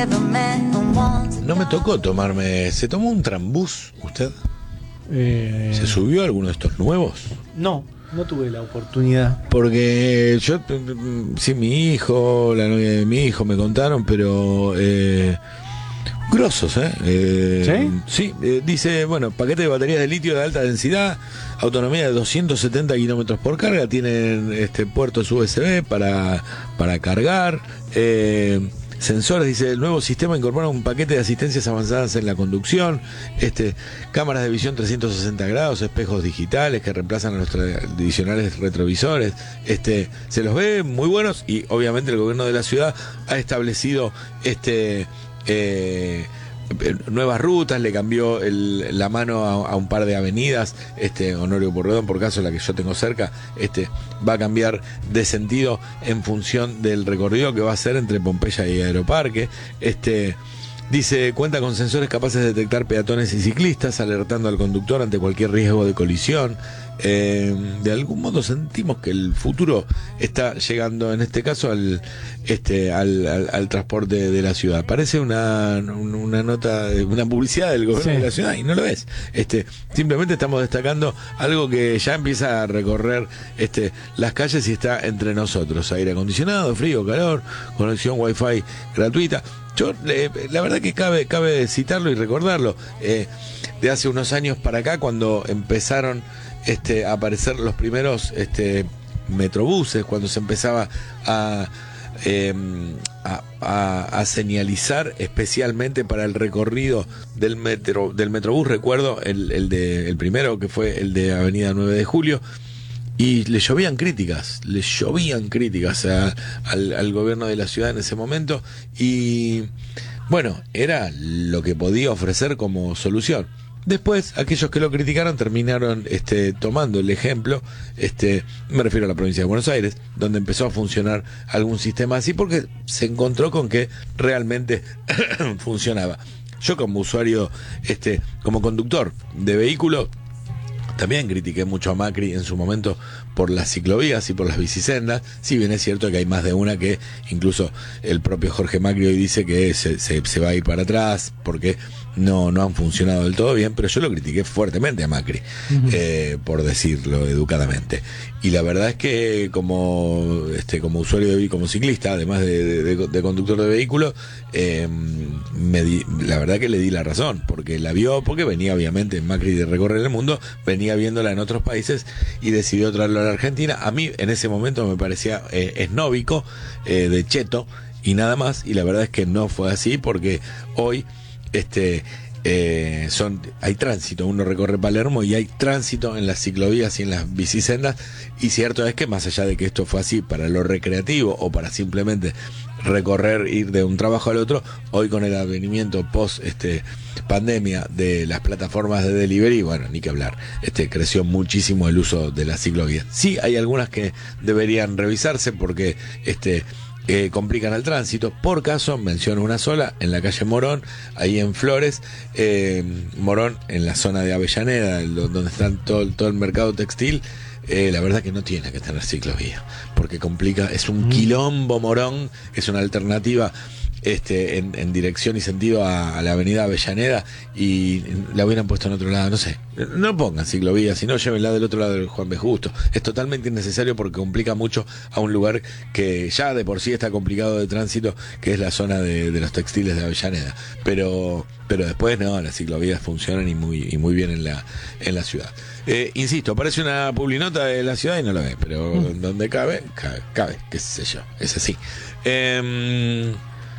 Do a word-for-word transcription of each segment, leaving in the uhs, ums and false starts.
No me tocó tomarme. ¿Se tomó un trambús usted? Eh, ¿Se subió a alguno de estos nuevos? No, no tuve la oportunidad. Porque yo, sí, mi hijo, la novia de mi hijo me contaron, pero eh, grosos, ¿eh? eh ¿Sí? Sí, eh, dice, bueno, paquete de baterías de litio de alta densidad, autonomía de doscientos setenta kilómetros por carga, tienen este puertos U S B para, para cargar, eh, sensores, dice, el nuevo sistema incorpora un paquete de asistencias avanzadas en la conducción, este, cámaras de visión trescientos sesenta grados, espejos digitales que reemplazan a los tradicionales retrovisores, este, se los ve muy buenos y obviamente el gobierno de la ciudad ha establecido este eh, nuevas rutas, le cambió el, la mano a, a un par de avenidas, este Honorio Porredón, por caso la que yo tengo cerca, este va a cambiar de sentido en función del recorrido que va a hacer entre Pompeya y Aeroparque. Este dice, cuenta con sensores capaces de detectar peatones y ciclistas, alertando al conductor ante cualquier riesgo de colisión. Eh, de algún modo sentimos que el futuro está llegando, en este caso, al este al, al, al transporte de la ciudad. Parece una, una nota, una publicidad del gobierno sí. de la ciudad, y no lo es. Este, simplemente estamos destacando algo que ya empieza a recorrer este las calles y está entre nosotros. Aire acondicionado, frío, calor, conexión wifi gratuita. Yo, eh, la verdad que cabe, cabe citarlo y recordarlo. Eh, de hace unos años para acá, cuando empezaron este, a aparecer los primeros este, metrobuses, cuando se empezaba a, eh, a, a, a señalizar especialmente para el recorrido del metro, del metrobús, recuerdo el, el, de, el primero que fue el de Avenida nueve de julio, y le llovían críticas, le llovían críticas a, al, al gobierno de la ciudad en ese momento, y bueno, era lo que podía ofrecer como solución. Después, aquellos que lo criticaron terminaron este, tomando el ejemplo, este, me refiero a la provincia de Buenos Aires, donde empezó a funcionar algún sistema así, porque se encontró con que realmente funcionaba. Yo como usuario, este, como conductor de vehículo, también critiqué mucho a Macri en su momento por las ciclovías y por las bicisendas, si bien es cierto que hay más de una que incluso el propio Jorge Macri hoy dice que se, se, se va a ir para atrás porque no, no han funcionado del todo bien, pero yo lo critiqué fuertemente a Macri, uh-huh. eh, por decirlo educadamente. Y la verdad es que como este como usuario de como ciclista, además de, de, de conductor de vehículo, eh, me di, la verdad que le di la razón, porque la vio, porque venía obviamente Macri de recorrer el mundo, venía viéndola en otros países y decidió traerlo a la Argentina. A mí en ese momento me parecía eh, esnóbico, eh, de cheto y nada más, y la verdad es que no fue así, porque hoy este Eh, son hay tránsito, uno recorre Palermo y hay tránsito en las ciclovías y en las bicisendas, y cierto es que más allá de que esto fue así para lo recreativo o para simplemente recorrer, ir de un trabajo al otro, hoy con el advenimiento post este pandemia de las plataformas de delivery, bueno, ni que hablar, este creció muchísimo el uso de las ciclovías. Sí, hay algunas que deberían revisarse porque este Eh, complican el tránsito. Por caso, menciono una sola, en la calle Morón, ahí en Flores, eh, Morón, en la zona de Avellaneda, donde está todo, todo el mercado textil, eh, la verdad que no tiene que tener ciclovía, porque complica, es un quilombo Morón, es una alternativa este en, en dirección y sentido a, a la avenida Avellaneda, y la hubieran puesto en otro lado, no sé, no pongan ciclovía, sino llévenla del otro lado del Juan B. Justo. Es totalmente innecesario porque complica mucho a un lugar que ya de por sí está complicado de tránsito, que es la zona de, de los textiles de Avellaneda, pero pero después no, las ciclovías funcionan y muy y muy bien en la en la ciudad. Eh, insisto, parece una publinota de la ciudad y no lo es, pero mm. donde cabe, cabe, cabe, qué sé yo, es así. Eh,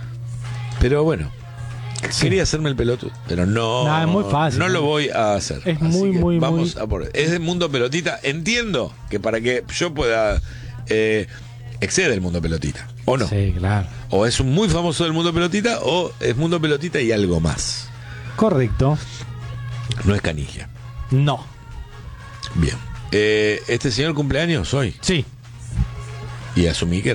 Pero bueno, sí. Quería hacerme el pelotudo, pero no, nah, es muy fácil, no lo voy a hacer. Es muy, muy, vamos muy... a por. Es del mundo pelotita. Entiendo que para que yo pueda eh, excede el mundo pelotita, o no. Sí, claro. O es un muy famoso del mundo pelotita, o es mundo pelotita y algo más. Correcto. No es Canigia. No. Bien. Eh, ¿Este señor cumpleaños hoy? Sí. Y asumí que